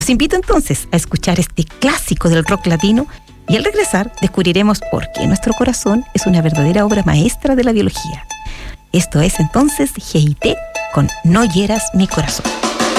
Los invito entonces a escuchar este clásico del rock latino y al regresar descubriremos por qué nuestro corazón es una verdadera obra maestra de la biología. Esto es entonces GIT con No hieras mi corazón.